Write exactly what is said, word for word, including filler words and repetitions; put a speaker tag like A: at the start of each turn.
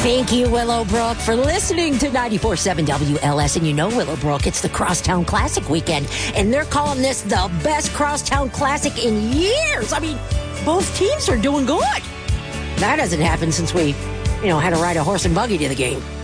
A: Thank you, Willowbrook, for listening to ninety-four point seven W L S. And you know, Willowbrook, it's the Crosstown Classic weekend. And they're calling this the best Crosstown Classic in years. I mean, both teams are doing good. That hasn't happened since we, you know, had to ride a horse and buggy to the game.